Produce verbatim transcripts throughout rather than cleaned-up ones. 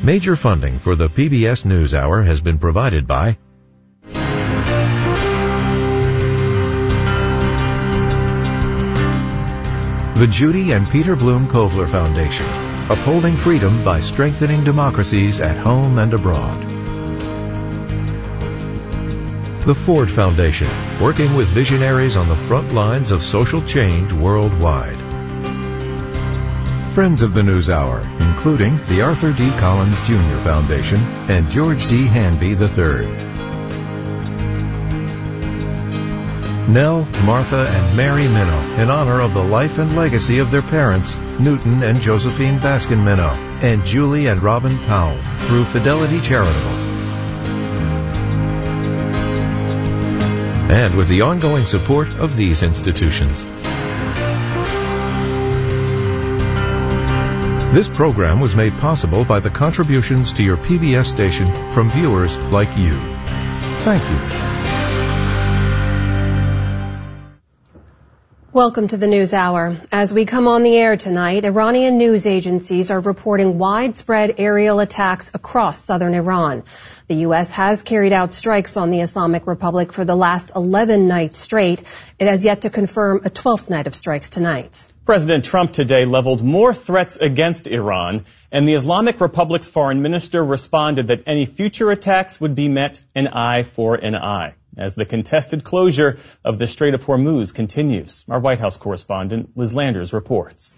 Major funding for the P B S NewsHour has been provided by the Judy and Peter Bloom Kovler Foundation, upholding freedom by strengthening democracies at home and abroad. The Ford Foundation, working with visionaries on the front lines of social change worldwide. Friends of the NewsHour, including the Arthur D. Collins Junior Foundation and George D. Hanby the third. Nell, Martha, and Mary Minow, in honor of the life and legacy of their parents, Newton and Josephine Baskin Minow, and Julie and Robin Powell, through Fidelity Charitable. And with the ongoing support of these institutions. This program was made possible by the contributions to your P B S station from viewers like you. Thank you. Welcome to the NewsHour. As we come on the air tonight, Iranian news agencies are reporting widespread aerial attacks across southern Iran. The U S has carried out strikes on the Islamic Republic for the last eleven nights straight. It has yet to confirm a twelfth night of strikes tonight. President Trump today leveled more threats against Iran, and the Islamic Republic's foreign minister responded that any future attacks would be met an eye for an eye, as the contested closure of the Strait of Hormuz continues. Our White House correspondent Liz Landers reports.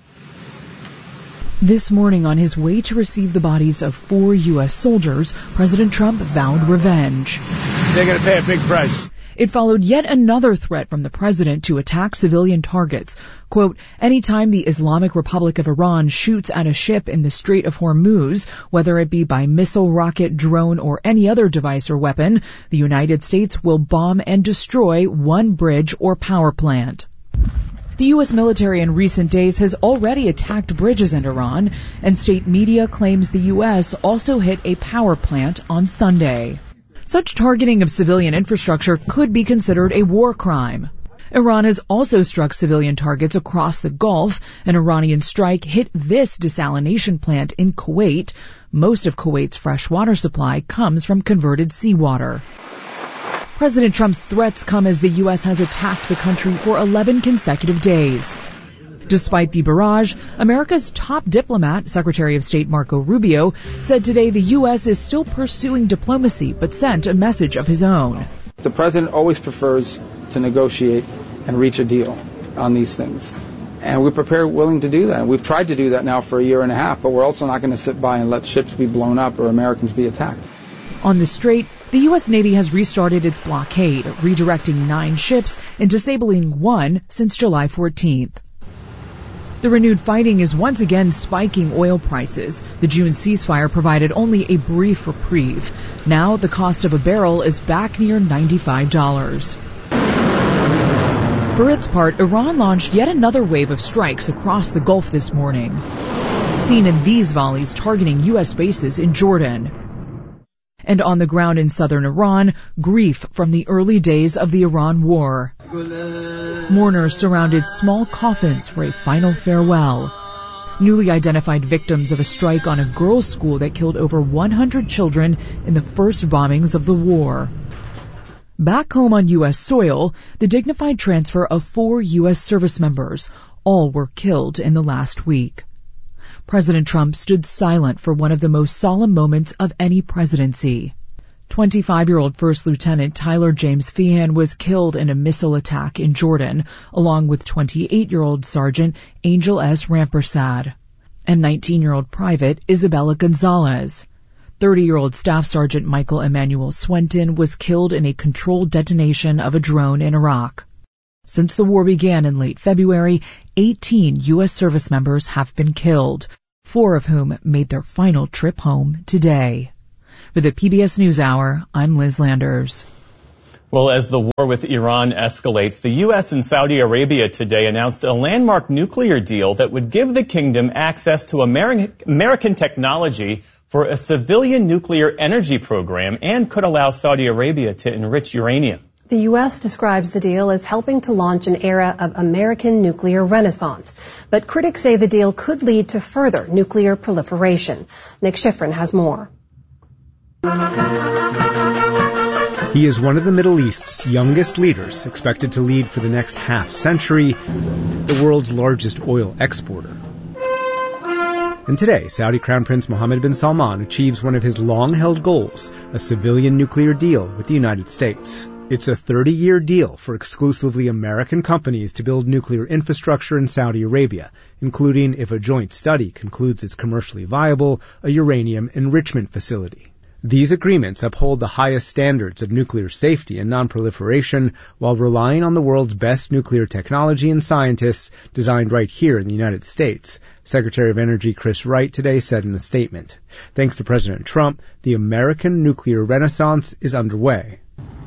This morning, on his way to receive the bodies of four U S soldiers, President Trump vowed revenge. They're going to pay a big price. It followed yet another threat from the president to attack civilian targets. Quote, anytime the Islamic Republic of Iran shoots at a ship in the Strait of Hormuz, whether it be by missile, rocket, drone, or any other device or weapon, the United States will bomb and destroy one bridge or power plant. The U S military in recent days has already attacked bridges in Iran, and state media claims the U S also hit a power plant on Sunday. Such targeting of civilian infrastructure could be considered a war crime. Iran has also struck civilian targets across the Gulf. An Iranian strike hit this desalination plant in Kuwait. Most of Kuwait's fresh water supply comes from converted seawater. President Trump's threats come as the U S has attacked the country for eleven consecutive days. Despite the barrage, America's top diplomat, Secretary of State Marco Rubio, said today the U S is still pursuing diplomacy but sent a message of his own. The president always prefers to negotiate and reach a deal on these things. And we're prepared, willing to do that. And we've tried to do that now for a year and a half, but we're also not going to sit by and let ships be blown up or Americans be attacked. On the Strait, the U S Navy has restarted its blockade, redirecting nine ships and disabling one since July fourteenth. The renewed fighting is once again spiking oil prices. The June ceasefire provided only a brief reprieve. Now the cost of a barrel is back near ninety-five dollars. For its part, Iran launched yet another wave of strikes across the Gulf this morning, seen in these volleys targeting U S bases in Jordan. And on the ground in southern Iran, grief from the early days of the Iran war. Mourners surrounded small coffins for a final farewell. Newly identified victims of a strike on a girls' school that killed over one hundred children in the first bombings of the war. Back home on U S soil, the dignified transfer of four U S service members. All were killed in the last week. President Trump stood silent for one of the most solemn moments of any presidency. twenty-five-year-old First Lieutenant Tyler James Feehan was killed in a missile attack in Jordan, along with twenty-eight-year-old Sergeant Angel S. Rampersad and nineteen-year-old Private Isabella Gonzalez. thirty-year-old Staff Sergeant Michael Emmanuel Swenton was killed in a controlled detonation of a drone in Iraq. Since the war began in late February, eighteen U S service members have been killed, four of whom made their final trip home today. For the P B S NewsHour, I'm Liz Landers. Well, as the war with Iran escalates, the U S and Saudi Arabia today announced a landmark nuclear deal that would give the kingdom access to American technology for a civilian nuclear energy program and could allow Saudi Arabia to enrich uranium. The U S describes the deal as helping to launch an era of American nuclear renaissance. But critics say the deal could lead to further nuclear proliferation. Nick Schifrin has more. He is one of the Middle East's youngest leaders, expected to lead for the next half century, the world's largest oil exporter. And today, Saudi Crown Prince Mohammed bin Salman achieves one of his long-held goals, a civilian nuclear deal with the United States. It's a thirty-year deal for exclusively American companies to build nuclear infrastructure in Saudi Arabia, including, if a joint study concludes it's commercially viable, a uranium enrichment facility. These agreements uphold the highest standards of nuclear safety and non-proliferation while relying on the world's best nuclear technology and scientists designed right here in the United States, Secretary of Energy Chris Wright today said in a statement. Thanks to President Trump, the American nuclear renaissance is underway.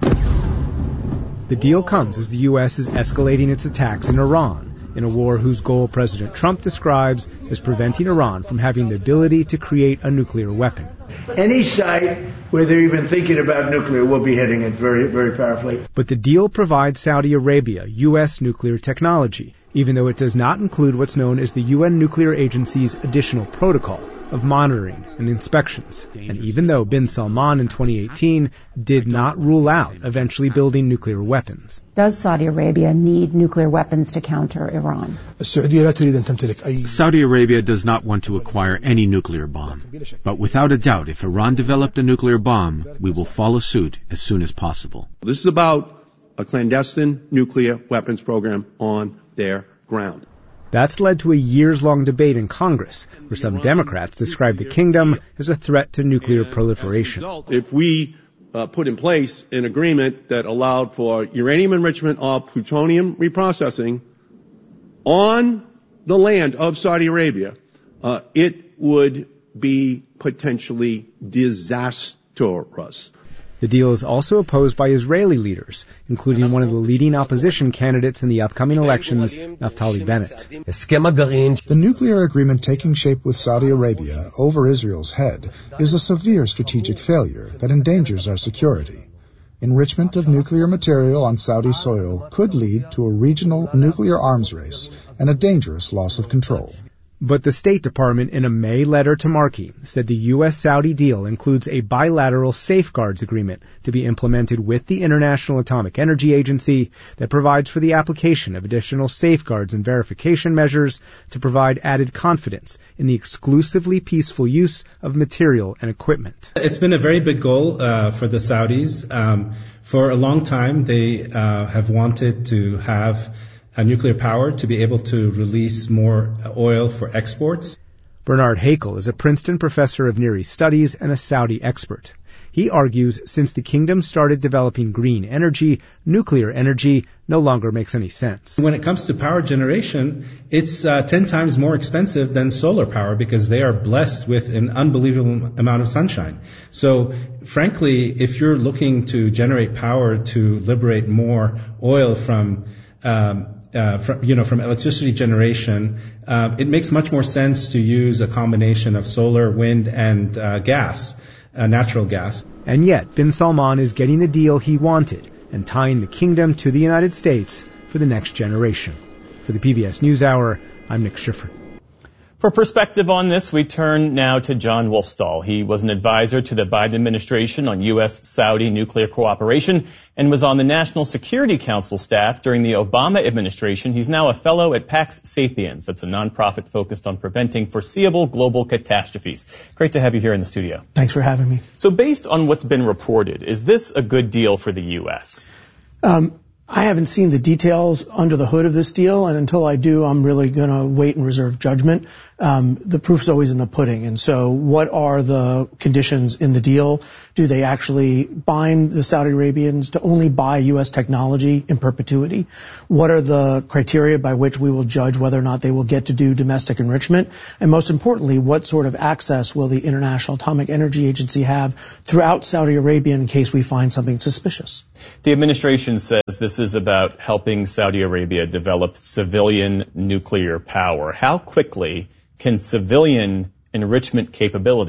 The deal comes as the U S is escalating its attacks in Iran, in a war whose goal President Trump describes as preventing Iran from having the ability to create a nuclear weapon. Any site where they're even thinking about nuclear will be hitting it very, very powerfully. But the deal provides Saudi Arabia U S nuclear technology, even though it does not include what's known as the U N Nuclear Agency's additional protocol of monitoring and inspections. And even though bin Salman in twenty eighteen did not rule out eventually building nuclear weapons. Does Saudi Arabia need nuclear weapons to counter Iran? Saudi Arabia does not want to acquire any nuclear bomb. But without a doubt, if Iran developed a nuclear bomb, we will follow suit as soon as possible. This is about a clandestine nuclear weapons program on their ground. That's led to a years-long debate in Congress, where some Democrats describe the kingdom as a threat to nuclear proliferation. If we uh, put in place an agreement that allowed for uranium enrichment or plutonium reprocessing on the land of Saudi Arabia, uh, it would be potentially disastrous. The deal is also opposed by Israeli leaders, including one of the leading opposition candidates in the upcoming elections, Naftali Bennett. The nuclear agreement taking shape with Saudi Arabia over Israel's head is a severe strategic failure that endangers our security. Enrichment of nuclear material on Saudi soil could lead to a regional nuclear arms race and a dangerous loss of control. But the State Department, in a May letter to Markey, said the U S-Saudi deal includes a bilateral safeguards agreement to be implemented with the International Atomic Energy Agency that provides for the application of additional safeguards and verification measures to provide added confidence in the exclusively peaceful use of material and equipment. It's been a very big goal uh, for the Saudis. Um, for a long time, they uh, have wanted to have Uh, nuclear power to be able to release more oil for exports. Bernard Hakel is a Princeton professor of Near East Studies and a Saudi expert. He argues since the kingdom started developing green energy, nuclear energy no longer makes any sense. When it comes to power generation, it's uh, ten times more expensive than solar power because they are blessed with an unbelievable amount of sunshine. So, frankly, if you're looking to generate power to liberate more oil from um, Uh, from, you know, from electricity generation, uh, it makes much more sense to use a combination of solar, wind, and uh, gas, uh, natural gas. And yet, bin Salman is getting the deal he wanted and tying the kingdom to the United States for the next generation. For the P B S NewsHour, I'm Nick Schifrin. For perspective on this, we turn now to John Wolfstall. He was an advisor to the Biden administration on U S-Saudi nuclear cooperation and was on the National Security Council staff during the Obama administration. He's now a fellow at Pax Sapiens. That's a nonprofit focused on preventing foreseeable global catastrophes. Great to have you here in the studio. Thanks for having me. So based on what's been reported, is this a good deal for the U S? Um, I haven't seen the details under the hood of this deal, and until I do, I'm really going to wait and reserve judgment. Um, the proof's always in the pudding, and so what are the conditions in the deal? Do they actually bind the Saudi Arabians to only buy U S technology in perpetuity? What are the criteria by which we will judge whether or not they will get to do domestic enrichment? And most importantly, what sort of access will the International Atomic Energy Agency have throughout Saudi Arabia in case we find something suspicious? The administration says this is about helping Saudi Arabia develop civilian nuclear power. How quickly can civilian enrichment capability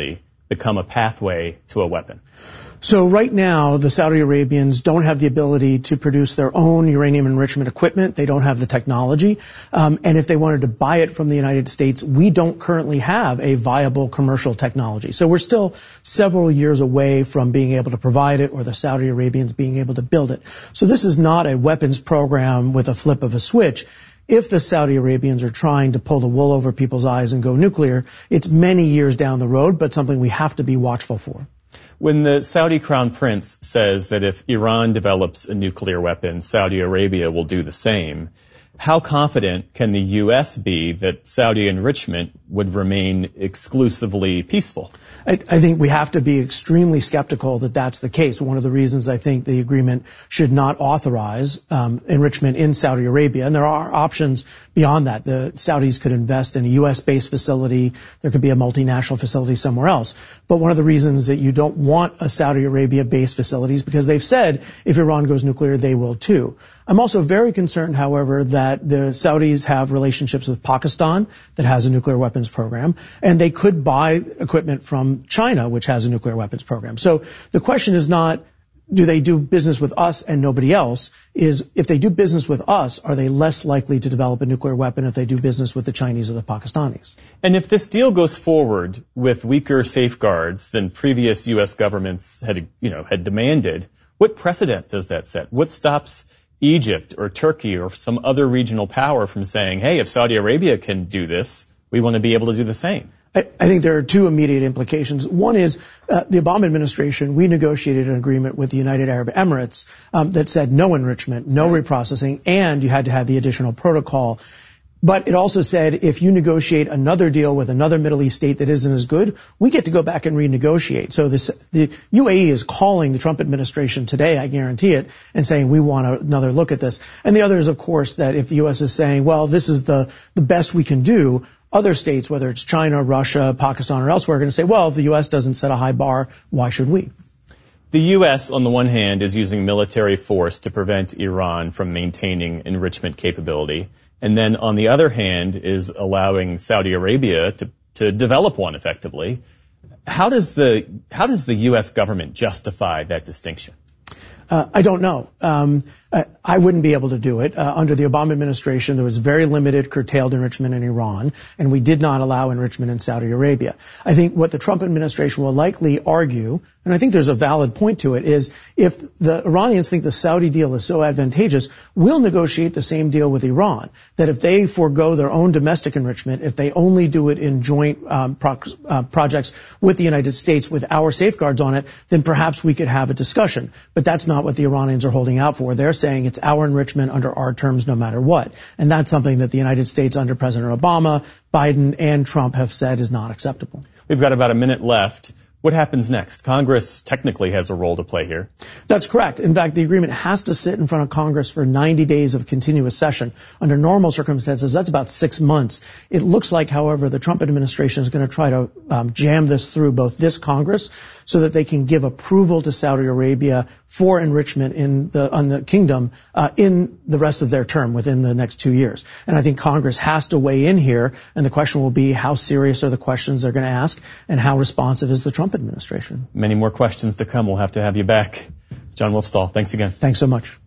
become a pathway to a weapon? So right now, the Saudi Arabians don't have the ability to produce their own uranium enrichment equipment. They don't have the technology. Um, and if they wanted to buy it from the United States, we don't currently have a viable commercial technology. So we're still several years away from being able to provide it or the Saudi Arabians being able to build it. So this is not a weapons program with a flip of a switch. If the Saudi Arabians are trying to pull the wool over people's eyes and go nuclear, it's many years down the road, but something we have to be watchful for. When the Saudi Crown Prince says that if Iran develops a nuclear weapon, Saudi Arabia will do the same, how confident can the U S be that Saudi enrichment would remain exclusively peaceful? I, I think we have to be extremely skeptical that that's the case. One of the reasons I think the agreement should not authorize um, enrichment in Saudi Arabia, and there are options beyond that. The Saudis could invest in a U S-based facility. There could be a multinational facility somewhere else. But one of the reasons that you don't want a Saudi Arabia-based facility is because they've said if Iran goes nuclear, they will too. I'm also very concerned, however, that the Saudis have relationships with Pakistan that has a nuclear weapons program, and they could buy equipment from China, which has a nuclear weapons program. So the question is not, do they do business with us and nobody else? Is if they do business with us, are they less likely to develop a nuclear weapon if they do business with the Chinese or the Pakistanis? And if this deal goes forward with weaker safeguards than previous U S governments had, you know, had demanded, what precedent does that set? What stops Egypt or Turkey or some other regional power from saying, hey, if Saudi Arabia can do this, we want to be able to do the same? I, I think there are two immediate implications. One is uh, the Obama administration, we negotiated an agreement with the United Arab Emirates um, that said no enrichment, no reprocessing, and you had to have the additional protocol. But it also said if you negotiate another deal with another Middle East state that isn't as good, we get to go back and renegotiate. So this, the U A E is calling the Trump administration today, I guarantee it, and saying we want another look at this. And the other is, of course, that if the U S is saying, well, this is the, the best we can do, other states, whether it's China, Russia, Pakistan, or elsewhere, are going to say, well, if the U S doesn't set a high bar, why should we? The U S, on the one hand, is using military force to prevent Iran from maintaining enrichment capability. And then, on the other hand, is allowing Saudi Arabia to, to develop one effectively. How does the, how does the U S government justify that distinction? Uh, I don't know. Um, I, I wouldn't be able to do it. Uh, under the Obama administration, there was very limited curtailed enrichment in Iran, and we did not allow enrichment in Saudi Arabia. I think what the Trump administration will likely argue, and I think there's a valid point to it, is if the Iranians think the Saudi deal is so advantageous, we'll negotiate the same deal with Iran. That if they forego their own domestic enrichment, if they only do it in joint um, pro- uh, projects with the United States with our safeguards on it, then perhaps we could have a discussion. But that's not what the Iranians are holding out for. They're saying it's our enrichment under our terms no matter what. And that's something that the United States under President Obama, Biden, and Trump have said is not acceptable. We've got about a minute left. What happens next? Congress technically has a role to play here. That's correct. In fact, the agreement has to sit in front of Congress for ninety days of continuous session. Under normal circumstances, that's about six months. It looks like, however, the Trump administration is going to try to um, jam this through both this Congress so that they can give approval to Saudi Arabia for enrichment in the, on the kingdom uh, in the rest of their term within the next two years. And I think Congress has to weigh in here, and the question will be how serious are the questions they're going to ask and how responsive is the Trump administration. Many more questions to come. We'll have to have you back. John Wolfstall, thanks again. Thanks so much.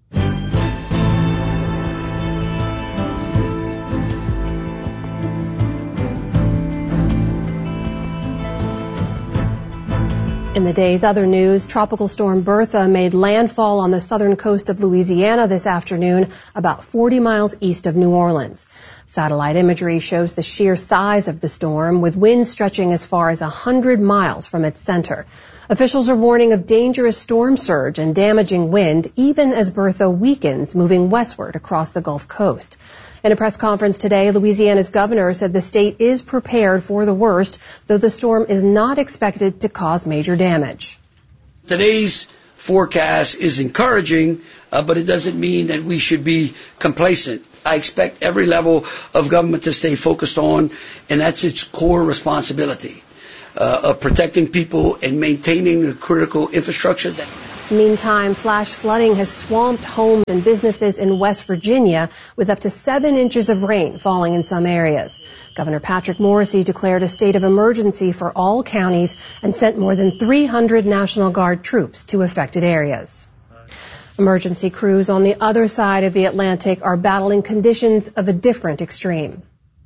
In the day's other news, Tropical Storm Bertha made landfall on the southern coast of Louisiana this afternoon, about forty miles east of New Orleans. Satellite imagery shows the sheer size of the storm, with winds stretching as far as one hundred miles from its center. Officials are warning of dangerous storm surge and damaging wind, even as Bertha weakens, moving westward across the Gulf Coast. In a press conference today, Louisiana's governor said the state is prepared for the worst, though the storm is not expected to cause major damage. Today's forecast is encouraging, uh, but it doesn't mean that we should be complacent. I expect every level of government to stay focused on, and that's its core responsibility uh, of protecting people and maintaining the critical infrastructure that Meantime, flash flooding has swamped homes and businesses in West Virginia with up to seven inches of rain falling in some areas. Governor Patrick Morrisey declared a state of emergency for all counties and sent more than three hundred National Guard troops to affected areas. Emergency crews on the other side of the Atlantic are battling conditions of a different extreme.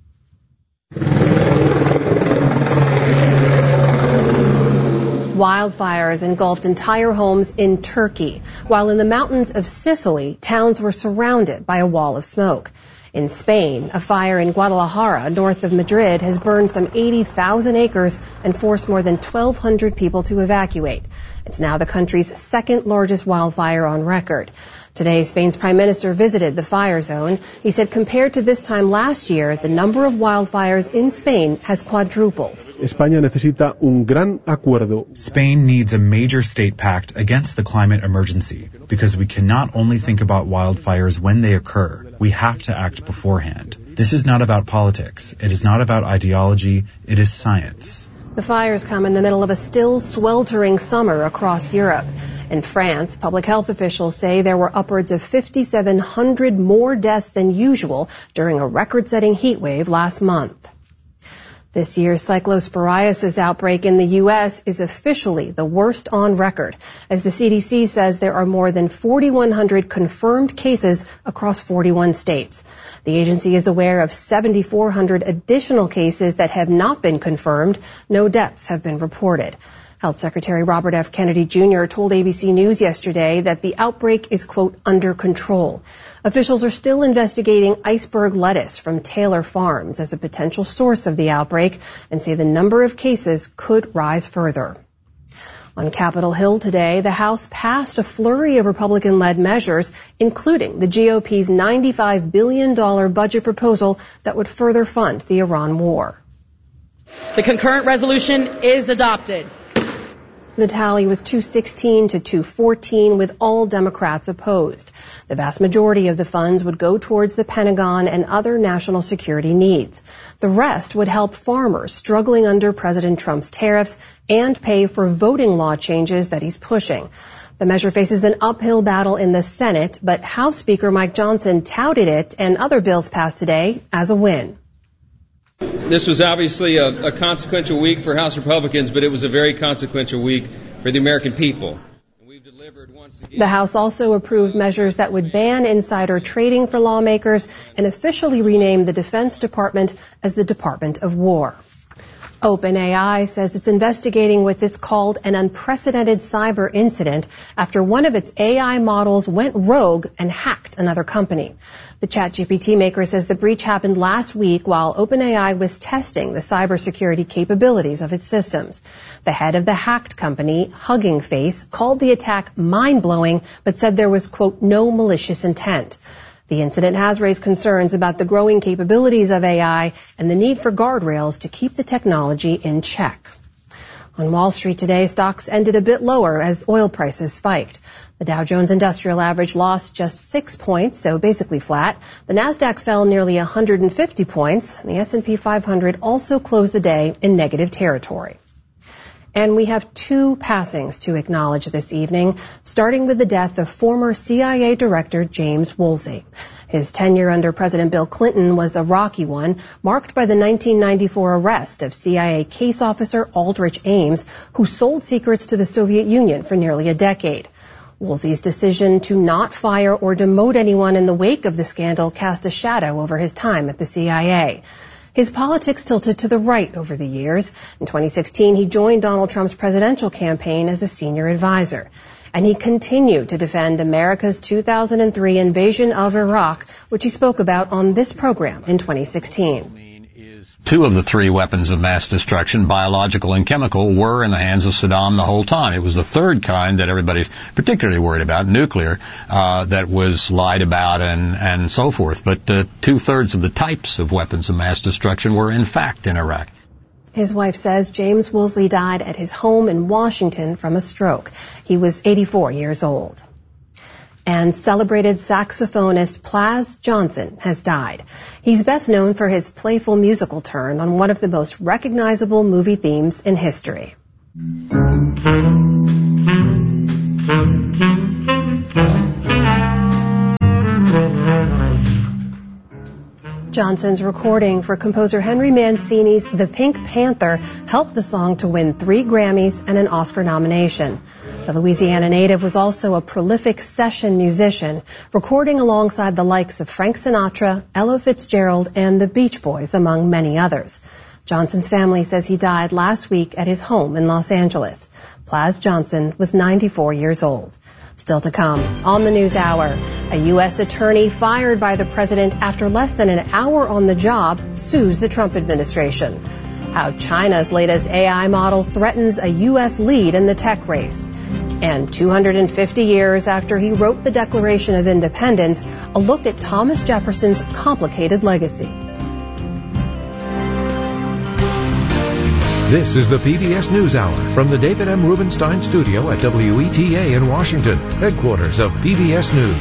Wildfires engulfed entire homes in Turkey, while in the mountains of Sicily, towns were surrounded by a wall of smoke. In Spain, a fire in Guadalajara, north of Madrid, has burned some eighty thousand acres and forced more than twelve hundred people to evacuate. It's now the country's second largest wildfire on record. Today, Spain's prime minister visited the fire zone. He said compared to this time last year, the number of wildfires in Spain has quadrupled. España necesita un gran acuerdo. Spain needs a major state pact against the climate emergency because we cannot only think about wildfires when they occur. We have to act beforehand. This is not about politics. It is not about ideology. It is science. The fires come in the middle of a still sweltering summer across Europe. In France, public health officials say there were upwards of five thousand seven hundred more deaths than usual during a record-setting heat wave last month. This year's cyclosporiasis outbreak in the U S is officially the worst on record, as the C D C says there are more than four thousand one hundred confirmed cases across forty-one states. The agency is aware of seven thousand four hundred additional cases that have not been confirmed. No deaths have been reported. Health Secretary Robert F. Kennedy Junior told A B C News yesterday that the outbreak is, quote, under control. Officials are still investigating iceberg lettuce from Taylor Farms as a potential source of the outbreak and say the number of cases could rise further. On Capitol Hill today, the House passed a flurry of Republican-led measures, including the G O P's ninety-five billion dollars budget proposal that would further fund the Iran war. The concurrent resolution is adopted. The tally was two sixteen to two fourteen, with all Democrats opposed. The vast majority of the funds would go towards the Pentagon and other national security needs. The rest would help farmers struggling under President Trump's tariffs and pay for voting law changes that he's pushing. The measure faces an uphill battle in the Senate, but House Speaker Mike Johnson touted it and other bills passed today as a win. This was obviously a, a consequential week for House Republicans, but it was a very consequential week for the American people. We've delivered once again. The House also approved measures that would ban insider trading for lawmakers and officially rename the Defense Department as the Department of War. OpenAI says it's investigating what it's called an unprecedented cyber incident after one of its A I models went rogue and hacked another company. The ChatGPT maker says the breach happened last week while OpenAI was testing the cybersecurity capabilities of its systems. The head of the hacked company, Hugging Face, called the attack mind-blowing but said there was, quote, no malicious intent. The incident has raised concerns about the growing capabilities of A I and the need for guardrails to keep the technology in check. On Wall Street today, stocks ended a bit lower as oil prices spiked. The Dow Jones Industrial Average lost just six points, so basically flat. The Nasdaq fell nearly one hundred fifty points. The S and P five hundred also closed the day in negative territory. And we have two passings to acknowledge this evening, starting with the death of former C I A Director James Woolsey. His tenure under President Bill Clinton was a rocky one, marked by the nineteen ninety-four arrest of C I A case officer Aldrich Ames, who sold secrets to the Soviet Union for nearly a decade. Woolsey's decision to not fire or demote anyone in the wake of the scandal cast a shadow over his time at the C I A. His politics tilted to the right over the years. In twenty sixteen, he joined Donald Trump's presidential campaign as a senior advisor. And he continued to defend America's two thousand three invasion of Iraq, which he spoke about on this program in twenty sixteen. Two of the three weapons of mass destruction, biological and chemical, were in the hands of Saddam the whole time. It was the third kind that everybody's particularly worried about, nuclear, uh, that was lied about and, and so forth. But uh, two-thirds of the types of weapons of mass destruction were, in fact, in Iraq. His wife says James Woolsey died at his home in Washington from a stroke. He was eighty-four years old. And celebrated saxophonist Plas Johnson has died. He's best known for his playful musical turn on one of the most recognizable movie themes in history. Johnson's recording for composer Henry Mancini's The Pink Panther helped the song to win three Grammys and an Oscar nomination. The Louisiana native was also a prolific session musician, recording alongside the likes of Frank Sinatra, Ella Fitzgerald, and the Beach Boys, among many others. Johnson's family says he died last week at his home in Los Angeles. Plaz Johnson was ninety-four years old. Still to come on the News Hour, a U S attorney fired by the president after less than an hour on the job sues the Trump administration. How China's latest A I model threatens a U S lead in the tech race. And two hundred fifty years after he wrote the Declaration of Independence, a look at Thomas Jefferson's complicated legacy. This is the P B S NewsHour from the David M. Rubenstein studio at W E T A in Washington, headquarters of P B S News.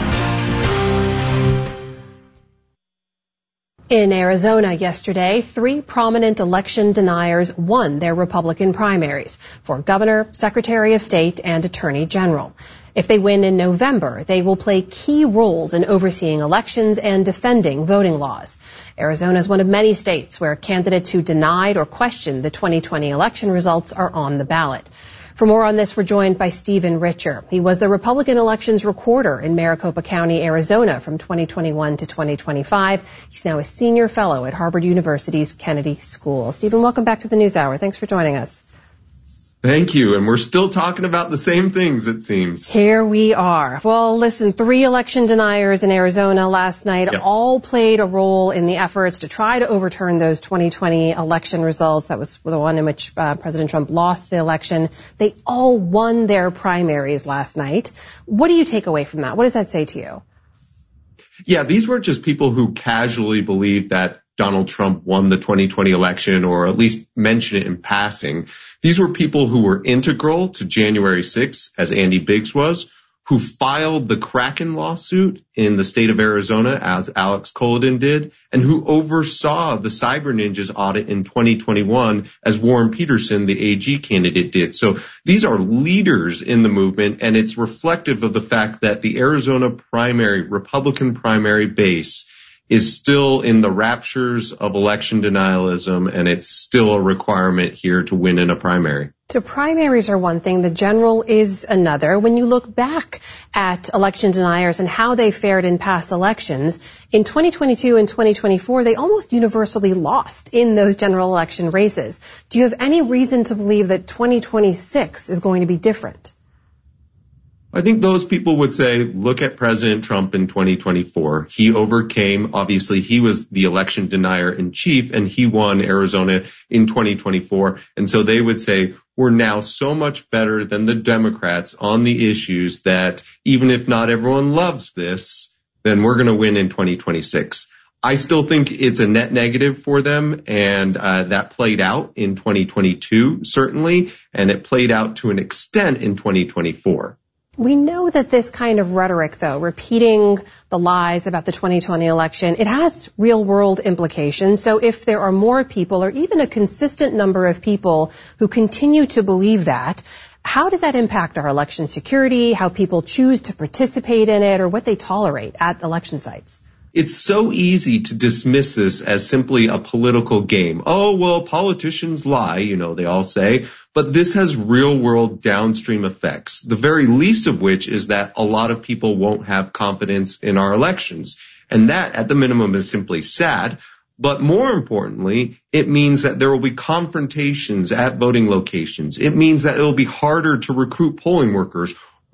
In Arizona yesterday, three prominent election deniers won their Republican primaries for governor, secretary of state, and attorney general. If they win in November, they will play key roles in overseeing elections and defending voting laws. Arizona is one of many states where candidates who denied or questioned the twenty twenty election results are on the ballot. For more on this, we're joined by Stephen Richer. He was the Republican elections recorder in Maricopa County, Arizona from twenty twenty-one to twenty twenty-five. He's now a senior fellow at Harvard University's Kennedy School. Stephen, welcome back to the NewsHour. Thanks for joining us. Thank you. And we're still talking about the same things, it seems. Here we are. Well, listen, three election deniers in Arizona last night yep. all played a role in the efforts to try to overturn those twenty twenty election results. That was the one in which uh, President Trump lost the election. They all won their primaries last night. What do you take away from that? What does that say to you? Yeah, these weren't just people who casually believed that Donald Trump won the twenty twenty election or at least mention it in passing. These were people who were integral to January sixth, as Andy Biggs was, who filed the Kraken lawsuit in the state of Arizona, as Alex Collodin did, and who oversaw the Cyber Ninjas audit in twenty twenty-one, as Warren Peterson, the A G candidate, did. So these are leaders in the movement, and it's reflective of the fact that the Arizona primary, Republican primary base is still in the raptures of election denialism, and it's still a requirement here to win in a primary. So primaries are one thing, the general is another. When you look back at election deniers and how they fared in past elections, in twenty twenty-two and twenty twenty-four, they almost universally lost in those general election races. Do you have any reason to believe that twenty twenty-six is going to be different? I think those people would say, look at President Trump in twenty twenty-four. He overcame, obviously, he was the election denier in chief, and he won Arizona in twenty twenty-four. And so they would say, we're now so much better than the Democrats on the issues that even if not everyone loves this, then we're going to win in twenty twenty-six. I still think it's a net negative for them, and uh, that played out in twenty twenty-two, certainly, and it played out to an extent in twenty twenty-four. We know that this kind of rhetoric, though, repeating the lies about the twenty twenty election, it has real-world implications. So if there are more people, or even a consistent number of people who continue to believe that, how does that impact our election security, how people choose to participate in it, or what they tolerate at election sites? It's so easy to dismiss this as simply a political game. Oh, well, politicians lie, you know, they all say. But this has real-world downstream effects, the very least of which is that a lot of people won't have confidence in our elections. And that, at the minimum, is simply sad. But more importantly, it means that there will be confrontations at voting locations. It means that it will be harder to recruit polling workers.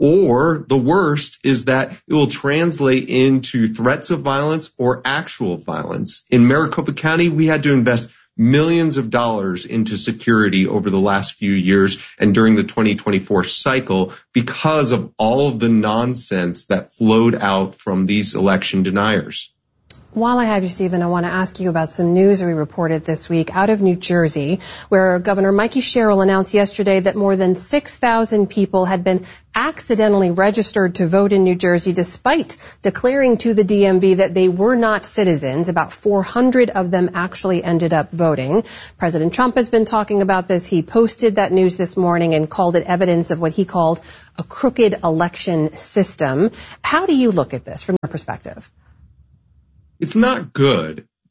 Or the worst is that it will translate into threats of violence or actual violence. In Maricopa County, we had to invest millions of dollars into security over the last few years and during the twenty twenty-four cycle because of all of the nonsense that flowed out from these election deniers. While I have you, Stephen, I want to ask you about some news we reported this week out of New Jersey, where Governor Mikey Sherrill announced yesterday that more than six thousand people had been accidentally registered to vote in New Jersey, despite declaring to the D M V that they were not citizens. About four hundred of them actually ended up voting. President Trump has been talking about this. He posted that news this morning and called it evidence of what he called a crooked election system. How do you look at this from your perspective? It's not good,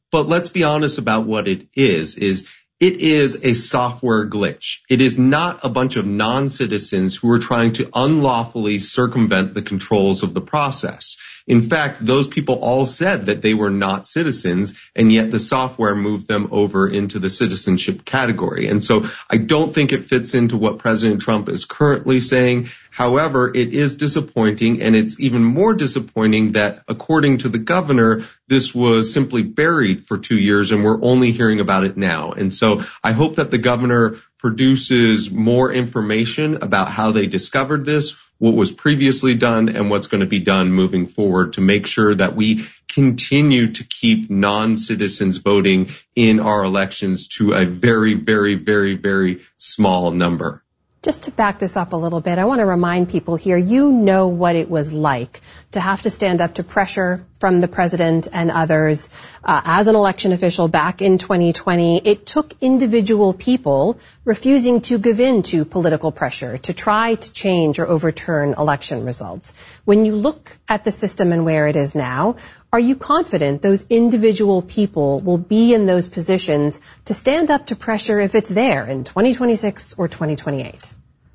But let's be honest about what it is, is it is a software glitch. It is not a bunch of non-citizens who are trying to unlawfully circumvent the controls of the process. In fact, those people all said that they were not citizens, and yet the software moved them over into the citizenship category. And so I don't think it fits into what President Trump is currently saying. However, it is disappointing, and it's even more disappointing that, according to the governor, this was simply buried for two years, and we're only hearing about it now. And so I hope that the governor produces more information about how they discovered this, what was previously done, and what's going to be done moving forward to make sure that we continue to keep non-citizens voting in our elections to a very, very, very, very small number. Just to back this up a little bit, I want to remind people here, you know what it was like to have to stand up to pressure from the president and others uh, as an election official back in twenty twenty. It took individual people refusing to give in to political pressure to try to change or overturn election results. When you look at the system and where it is now, are you confident those individual people will be in those positions to stand up to pressure if it's there in twenty twenty-six or twenty twenty-eight?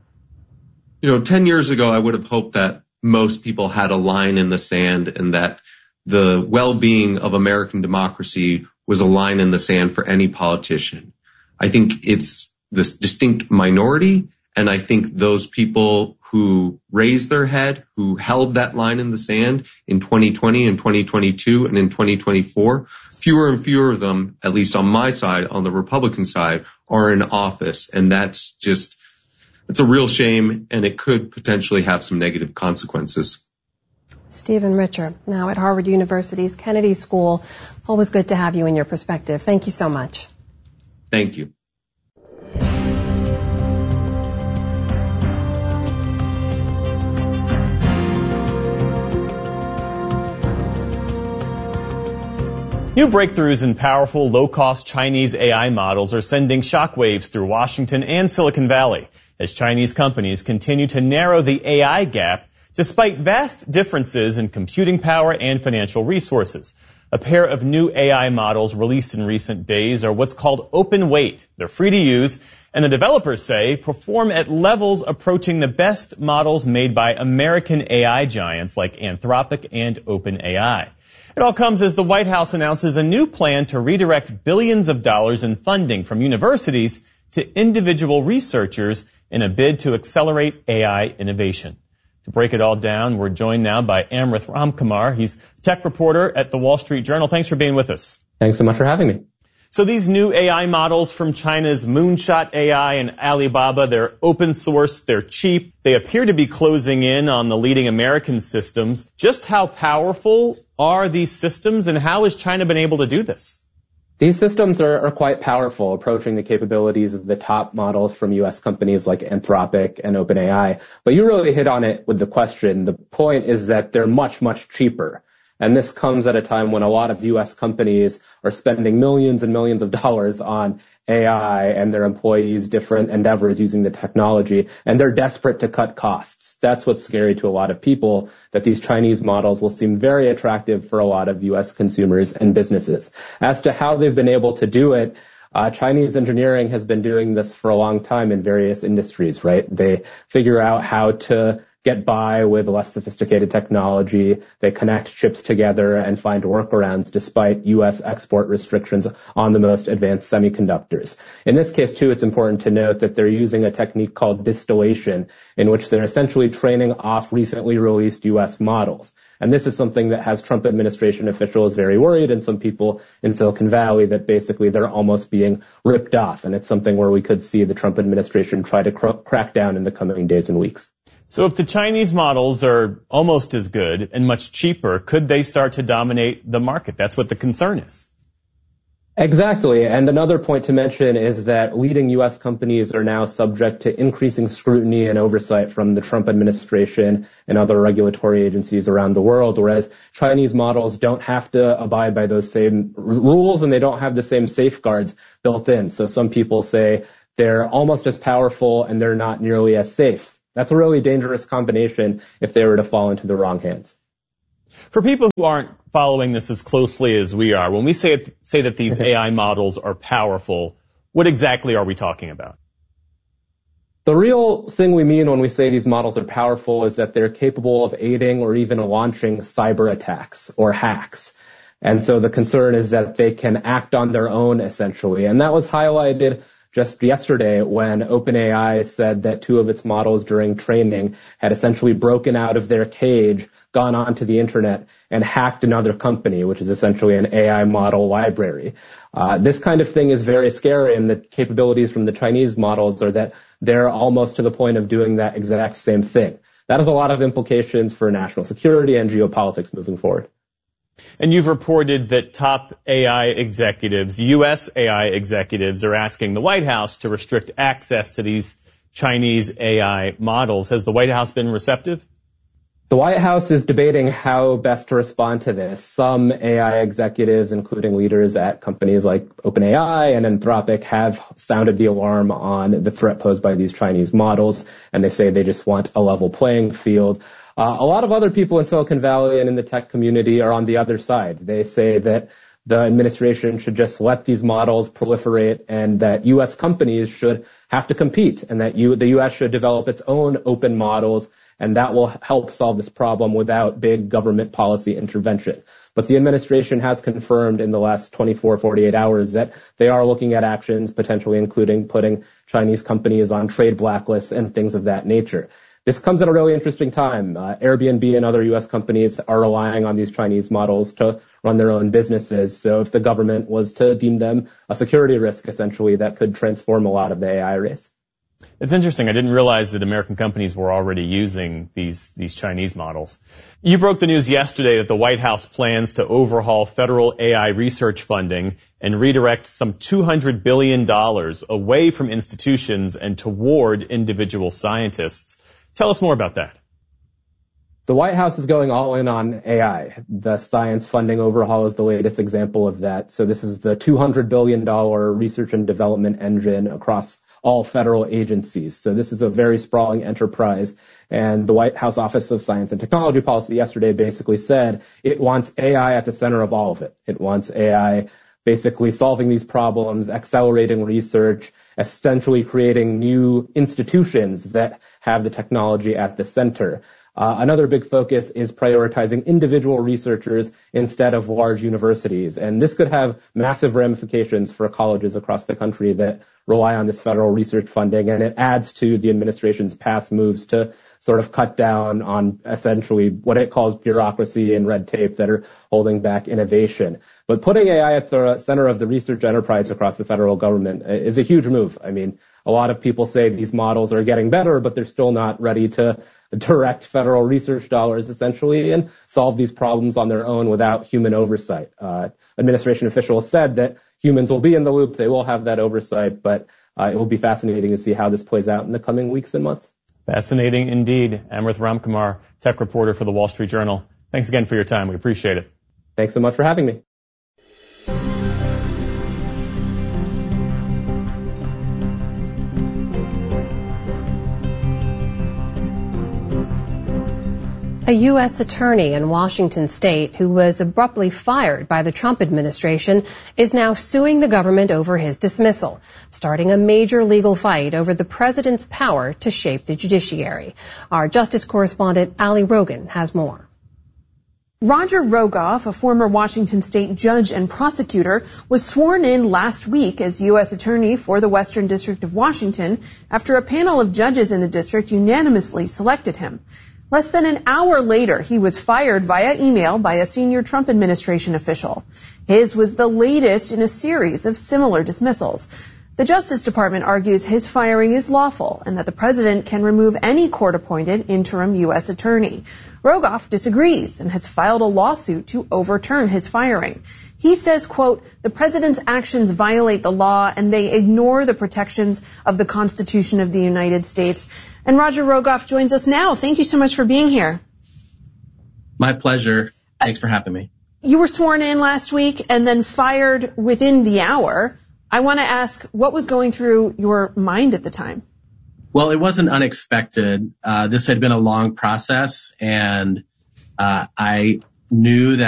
You know, ten years ago, I would have hoped that most people had a line in the sand and that the well-being of American democracy was a line in the sand for any politician. I think it's this distinct minority, and I think those people who raised their head, who held that line in the sand in twenty twenty and twenty twenty-two and in twenty twenty-four, fewer and fewer of them, at least on my side, on the Republican side, are in office. And that's just, it's a real shame, and it could potentially have some negative consequences. Stephen Richer, now at Harvard University's Kennedy School. Always good to have you and your perspective. Thank you so much. Thank you. New breakthroughs in powerful, low-cost Chinese A I models are sending shockwaves through Washington and Silicon Valley as Chinese companies continue to narrow the A I gap despite vast differences in computing power and financial resources. A pair of new A I models released in recent days are what's called open weight. They're free to use, and the developers say perform at levels approaching the best models made by American A I giants like Anthropic and OpenAI. It all comes as the White House announces a new plan to redirect billions of dollars in funding from universities to individual researchers in a bid to accelerate A I innovation. To break it all down, we're joined now by Amrith Ramkumar. He's a tech reporter at the Wall Street Journal. Thanks for being with us. Thanks so much for having me. So these new A I models from China's Moonshot A I and Alibaba, they're open source, they're cheap, they appear to be closing in on the leading American systems. Just how powerful are these systems, and how has China been able to do this? These systems are, are quite powerful, approaching the capabilities of the top models from U S companies like Anthropic and OpenAI. But you really hit on it with the question. The point is that they're much, much cheaper. And this comes at a time when a lot of U S companies are spending millions and millions of dollars on A I and their employees' different endeavors using the technology, and they're desperate to cut costs. That's what's scary to a lot of people, that these Chinese models will seem very attractive for a lot of U S consumers and businesses. As to how they've been able to do it, Uh, Chinese engineering has been doing this for a long time in various industries, right? They figure out how to get by with less sophisticated technology. They connect chips together and find workarounds despite U S export restrictions on the most advanced semiconductors. In this case, too, it's important to note that they're using a technique called distillation, in which they're essentially training off recently released U S models. And this is something that has Trump administration officials very worried, and some people in Silicon Valley, that basically they're almost being ripped off. And it's something where we could see the Trump administration try to cr- crack down in the coming days and weeks. So if the Chinese models are almost as good and much cheaper, could they start to dominate the market? That's what the concern is. Exactly. And another point to mention is that leading U S companies are now subject to increasing scrutiny and oversight from the Trump administration and other regulatory agencies around the world, whereas Chinese models don't have to abide by those same rules, and they don't have the same safeguards built in. So some people say they're almost as powerful and they're not nearly as safe. That's a really dangerous combination if they were to fall into the wrong hands. For people who aren't following this as closely as we are, when we say say that these A I models are powerful, what exactly are we talking about? The real thing we mean when we say these models are powerful is that they're capable of aiding or even launching cyber attacks or hacks. And so the concern is that they can act on their own, essentially. And that was highlighted just yesterday when OpenAI said that two of its models during training had essentially broken out of their cage, gone onto the internet, and hacked another company, which is essentially an A I model library. Uh, this kind of thing is very scary, and the capabilities from the Chinese models are that they're almost to the point of doing that exact same thing. That has a lot of implications for national security and geopolitics moving forward. And you've reported that top A I executives, U S A I executives, are asking the White House to restrict access to these Chinese A I models. Has the White House been receptive? The White House is debating how best to respond to this. Some A I executives, including leaders at companies like OpenAI and Anthropic, have sounded the alarm on the threat posed by these Chinese models, and they say they just want a level playing field. Uh, a lot of other people in Silicon Valley and in the tech community are on the other side. They say that the administration should just let these models proliferate and that U S companies should have to compete and that you, the U S should develop its own open models, and that will help solve this problem without big government policy intervention. But the administration has confirmed in the last twenty-four, forty-eight hours that they are looking at actions, potentially including putting Chinese companies on trade blacklists and things of that nature. This comes at a really interesting time. Uh, Airbnb and other U S companies are relying on these Chinese models to run their own businesses. So if the government was to deem them a security risk, essentially, that could transform a lot of the A I race. It's interesting. I didn't realize that American companies were already using these, these Chinese models. You broke the news yesterday that the White House plans to overhaul federal A I research funding and redirect some two hundred billion dollars away from institutions and toward individual scientists. Tell us more about that. The White House is going all in on A I. The science funding overhaul is the latest example of that. So this is the two hundred billion dollars research and development engine across all federal agencies. So this is a very sprawling enterprise. And the White House Office of Science and Technology Policy yesterday basically said it wants A I at the center of all of it. It wants A I basically solving these problems, accelerating research, essentially creating new institutions that have the technology at the center. Uh, another big focus is prioritizing individual researchers instead of large universities. And this could have massive ramifications for colleges across the country that rely on this federal research funding. And it adds to the administration's past moves to sort of cut down on essentially what it calls bureaucracy and red tape that are holding back innovation. But putting A I at the center of the research enterprise across the federal government is a huge move. I mean, a lot of people say these models are getting better, but they're still not ready to direct federal research dollars, essentially, and solve these problems on their own without human oversight. Uh, administration officials said that humans will be in the loop. They will have that oversight, but uh, it will be fascinating to see how this plays out in the coming weeks and months. Fascinating indeed. Amrith Ramkumar, tech reporter for the Wall Street Journal. Thanks again for your time. We appreciate it. Thanks so much for having me. A U S attorney in Washington state who was abruptly fired by the Trump administration is now suing the government over his dismissal, starting a major legal fight over the president's power to shape the judiciary. Our justice correspondent Ali Rogan has more. Roger Rogoff, a former Washington state judge and prosecutor, was sworn in last week as U S attorney for the Western District of Washington after a panel of judges in the district unanimously selected him. Less than an hour later, he was fired via email by a senior Trump administration official. His was the latest in a series of similar dismissals. The Justice Department argues his firing is lawful and that the president can remove any court-appointed interim U S attorney. Rogoff disagrees and has filed a lawsuit to overturn his firing. He says, quote, the president's actions violate the law and they ignore the protections of the Constitution of the United States. And Roger Rogoff joins us now. Thank you so much for being here. My pleasure. Thanks for having me. You were sworn in last week and then fired within the hour. I want to ask, what was going through your mind at the time? Well, it wasn't unexpected. Uh, this had been a long process, and uh, I knew that